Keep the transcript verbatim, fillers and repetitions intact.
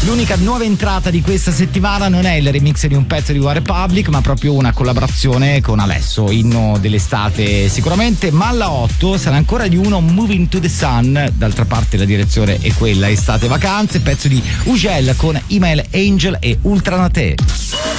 l'unica nuova entrata di questa settimana non è il remix di un pezzo di One Republic, ma proprio una collaborazione con Alesso, inno dell'estate sicuramente, ma alla otto sarà ancora di uno Moving to the Sun, d'altra parte la direzione è quella, estate vacanze, pezzo di Ugel con Email Angel e Ultranate.